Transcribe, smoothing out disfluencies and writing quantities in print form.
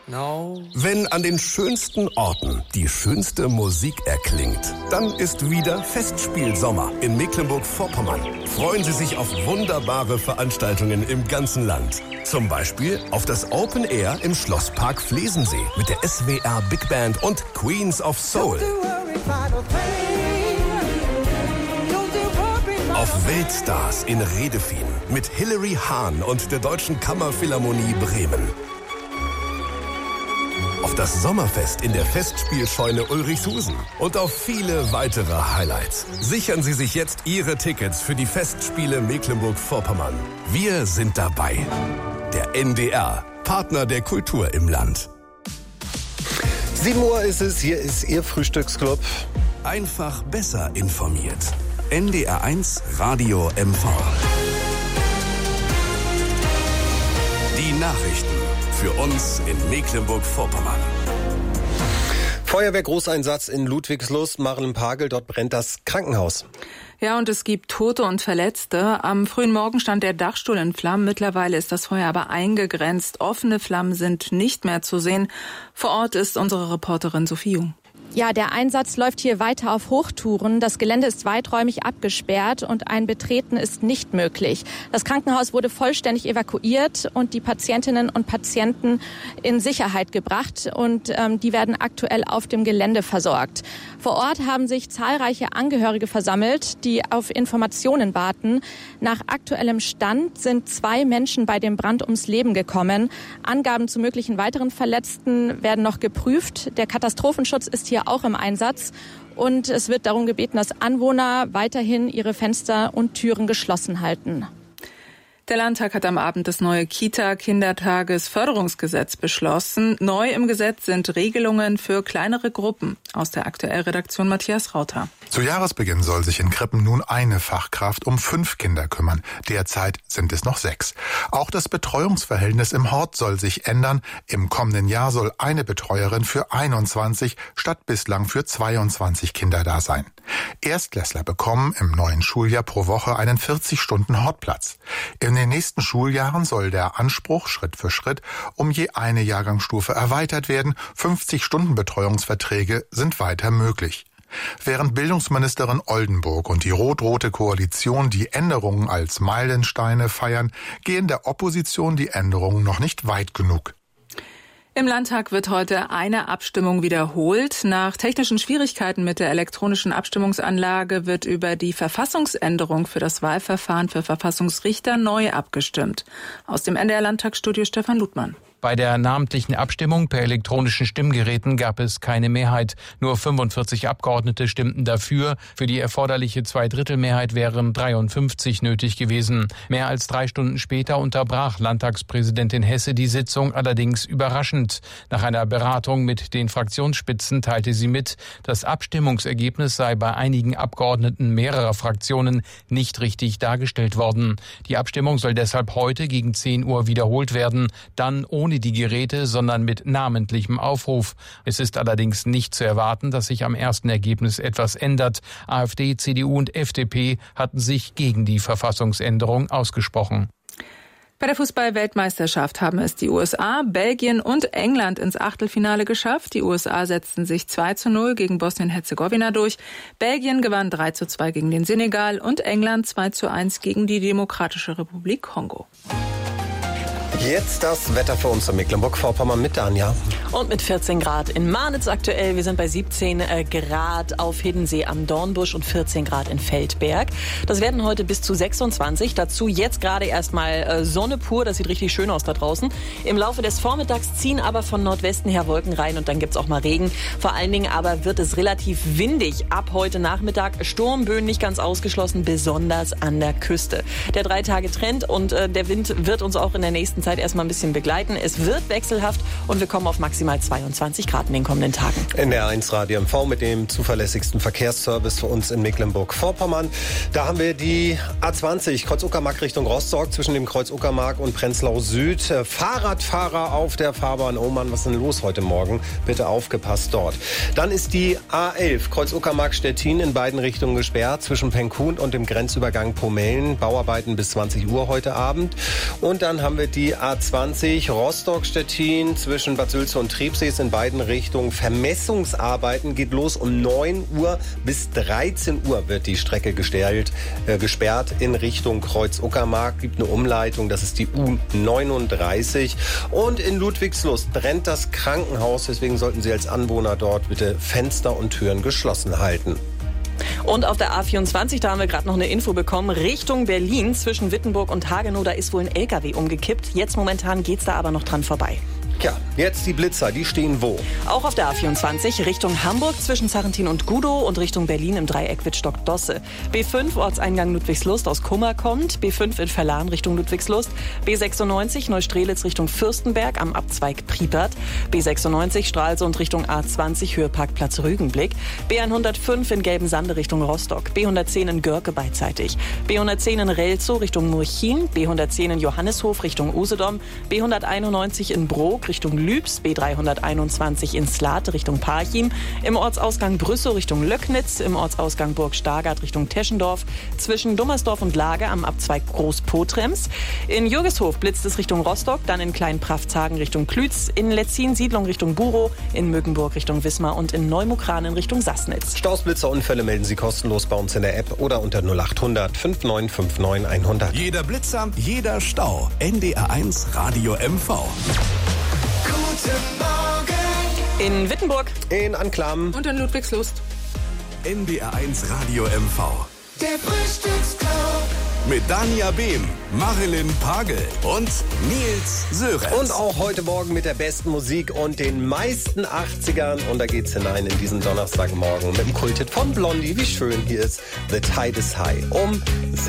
Wenn an den schönsten Orten die schönste Musik erklingt, dann ist wieder Festspielsommer in Mecklenburg-Vorpommern. Freuen Sie sich auf wunderbare Veranstaltungen im ganzen Land. Zum Beispiel auf das Open Air im Schlosspark Flesensee mit der SWR Big Band und Queens of Soul. Auf Weltstars in Redefien mit Hilary Hahn und der Deutschen Kammerphilharmonie Bremen. Auf das Sommerfest in der Festspielscheune Ulrichshusen und auf viele weitere Highlights. Sichern Sie sich jetzt Ihre Tickets für die Festspiele Mecklenburg-Vorpommern. Wir sind dabei. Der NDR, Partner der Kultur im Land. 7 Uhr ist es, hier ist Ihr Frühstücksclub. Einfach besser informiert. NDR1 Radio MV. Die Nachrichten für uns in Mecklenburg-Vorpommern. Feuerwehrgroßeinsatz in Ludwigslust, Marlen-Pagel, dort brennt das Krankenhaus. Ja, und es gibt Tote und Verletzte. Am frühen Morgen stand der Dachstuhl in Flammen. Mittlerweile ist das Feuer aber eingegrenzt. Offene Flammen sind nicht mehr zu sehen. Vor Ort ist unsere Reporterin Sophie Jung. Ja, der Einsatz läuft hier weiter auf Hochtouren. Das Gelände ist weiträumig abgesperrt und ein Betreten ist nicht möglich. Das Krankenhaus wurde vollständig evakuiert und die Patientinnen und Patienten in Sicherheit gebracht und die werden aktuell auf dem Gelände versorgt. Vor Ort haben sich zahlreiche Angehörige versammelt, die auf Informationen warten. Nach aktuellem Stand sind 2 Menschen bei dem Brand ums Leben gekommen. Angaben zu möglichen weiteren Verletzten werden noch geprüft. Der Katastrophenschutz ist hier auch im Einsatz und es wird darum gebeten, dass Anwohner weiterhin ihre Fenster und Türen geschlossen halten. Der Landtag hat am Abend das neue Kita-Kindertagesförderungsgesetz beschlossen. Neu im Gesetz sind Regelungen für kleinere Gruppen. Aus der Aktuellredaktion Matthias Rauter. Zu Jahresbeginn soll sich in Krippen nun eine Fachkraft um 5 Kinder kümmern. Derzeit sind es noch 6. Auch das Betreuungsverhältnis im Hort soll sich ändern. Im kommenden Jahr soll eine Betreuerin für 21 statt bislang für 22 Kinder da sein. Erstklässler bekommen im neuen Schuljahr pro Woche einen 40-Stunden-Hortplatz. In den nächsten Schuljahren soll der Anspruch Schritt für Schritt um je eine Jahrgangsstufe erweitert werden. 50-Stunden-Betreuungsverträge sind weiter möglich. Während Bildungsministerin Oldenburg und die rot-rote Koalition die Änderungen als Meilensteine feiern, gehen der Opposition die Änderungen noch nicht weit genug. Im Landtag wird heute eine Abstimmung wiederholt. Nach technischen Schwierigkeiten mit der elektronischen Abstimmungsanlage wird über die Verfassungsänderung für das Wahlverfahren für Verfassungsrichter neu abgestimmt. Aus dem NDR-Landtagsstudio Stefan Ludmann. Bei der namentlichen Abstimmung per elektronischen Stimmgeräten gab es keine Mehrheit. Nur 45 Abgeordnete stimmten dafür. Für die erforderliche Zweidrittelmehrheit wären 53 nötig gewesen. Mehr als 3 Stunden später unterbrach Landtagspräsidentin Hesse die Sitzung, allerdings überraschend. Nach einer Beratung mit den Fraktionsspitzen teilte sie mit, das Abstimmungsergebnis sei bei einigen Abgeordneten mehrerer Fraktionen nicht richtig dargestellt worden. Die Abstimmung soll deshalb heute gegen 10 Uhr wiederholt werden, dann ohne die Geräte, sondern mit namentlichem Aufruf. Es ist allerdings nicht zu erwarten, dass sich am ersten Ergebnis etwas ändert. AfD, CDU und FDP hatten sich gegen die Verfassungsänderung ausgesprochen. Bei der Fußball-Weltmeisterschaft haben es die USA, Belgien und England ins Achtelfinale geschafft. Die USA setzten sich 2:0 gegen Bosnien-Herzegowina durch. Belgien gewann 3:2 gegen den Senegal und England 2:1 gegen die Demokratische Republik Kongo. Jetzt das Wetter für uns in Mecklenburg-Vorpommern mit Danja. Und mit 14 Grad in Marnitz aktuell. Wir sind bei 17 Grad auf Hiddensee am Dornbusch und 14 Grad in Feldberg. Das werden heute bis zu 26. Dazu jetzt gerade erstmal Sonne pur. Das sieht richtig schön aus da draußen. Im Laufe des Vormittags ziehen aber von Nordwesten her Wolken rein und dann gibt's auch mal Regen. Vor allen Dingen aber wird es relativ windig ab heute Nachmittag. Sturmböen nicht ganz ausgeschlossen, besonders an der Küste. Der 3-Tage-Trend und der Wind wird uns auch in der nächsten Zeit erstmal ein bisschen begleiten. Es wird wechselhaft und wir kommen auf maximal 22 Grad in den kommenden Tagen. NDR1 Radio MV mit dem zuverlässigsten Verkehrsservice für uns in Mecklenburg-Vorpommern. Da haben wir die A20 Kreuz-Uckermark Richtung Rostock zwischen dem Kreuz Uckermark und Prenzlau Süd. Fahrradfahrer auf der Fahrbahn. Oh Mann, was ist denn los heute Morgen? Bitte aufgepasst dort. Dann ist die A11 Kreuz Uckermark Stettin in beiden Richtungen gesperrt zwischen Penkuhn und dem Grenzübergang Pomellen. Bauarbeiten bis 20 Uhr heute Abend. Und dann haben wir die die A20 Rostock-Stettin zwischen Bad Sülze und Trepsees in beiden Richtungen. Vermessungsarbeiten geht los um 9 Uhr bis 13 Uhr wird die Strecke gesperrt in Richtung Kreuz-Uckermark. Gibt eine Umleitung, das ist die U39. Und in Ludwigslust brennt das Krankenhaus. Deswegen sollten Sie als Anwohner dort bitte Fenster und Türen geschlossen halten. Und auf der A24, da haben wir gerade noch eine Info bekommen, Richtung Berlin zwischen Wittenburg und Hagenow, da ist wohl ein LKW umgekippt. Jetzt momentan geht's da aber noch dran vorbei. Tja, jetzt die Blitzer, die stehen wo? Auch auf der A24 Richtung Hamburg zwischen Sarrentin und Gudow und Richtung Berlin im Dreieck Wittstock-Dosse. B5 Ortseingang Ludwigslust aus Kummer kommt, B5 in Verlan Richtung Ludwigslust, B96 Neustrelitz Richtung Fürstenberg am Abzweig Priepert, B96 Stralsund Richtung A20 Höheparkplatz Rügenblick, B105 in Gelbensande Richtung Rostock, B110 in Görke beidseitig, B110 in Relzow Richtung Murchin, B110 in Johannishof Richtung Usedom, B191 in Brok Richtung Lübs, B321 in Slate Richtung Parchim, im Ortsausgang Brüssow Richtung Löcknitz, im Ortsausgang Burg Stargard Richtung Teschendorf, zwischen Dummersdorf und Lage am Abzweig Großpotrems. In Jürgeshof blitzt es Richtung Rostock, dann in Kleinprafthagen Richtung Klütz, in Letzin Siedlung Richtung Burow, in Mögenburg Richtung Wismar und in Neumokranen Richtung Sassnitz. Staus, Blitzer, Unfälle melden Sie kostenlos bei uns in der App oder unter 0800 5959 100. Jeder Blitzer, jeder Stau. NDR1 Radio MV. Guten Morgen. In Wittenburg, In Anklam Und in Ludwigslust. NDR1 Radio MV. Der Frühstücksclub. Mit Dania Behm, Marilyn Pagel und Nils Sörenz. und auch heute Morgen mit der besten Musik und den meisten 80ern. Und da geht's hinein in diesen Donnerstagmorgen mit dem Kulthit von Blondie. Wie schön hier ist The Tide is High. Um